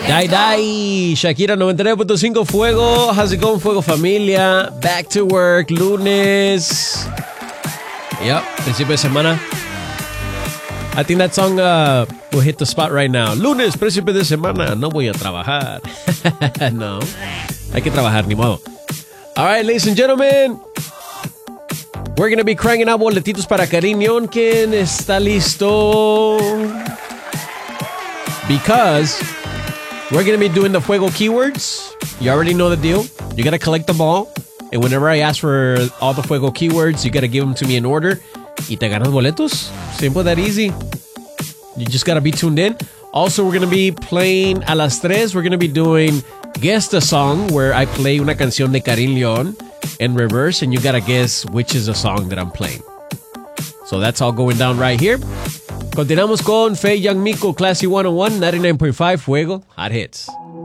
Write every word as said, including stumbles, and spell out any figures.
Dai Dai, Shakira noventa y nueve punto cinco Fuego. How's it going, Fuego familia? Back to work, lunes. Yep, principio de semana. I think that song uh, will hit the spot right now. Lunes, principio de semana, no voy a trabajar. No, hay que trabajar, ni modo. All right, ladies and gentlemen, we're going to be cranking out boletitos para Cariñón. ¿Quién está listo? Because we're going to be doing the Fuego keywords. You already know the deal. You got to collect them all. And whenever I ask for all the Fuego keywords, you got to give them to me in order. Y te ganas boletos. Simple, that easy. You just got to be tuned in. Also, we're going to be playing a las tres. We're going to be doing Guess the Song, where I play una canción de Karin León in reverse, and you got to guess which is the song that I'm playing. So that's all going down right here. Continuamos con Faye Young Miko, Classy one oh one, ninety-nine point five Fuego, Hot Hits.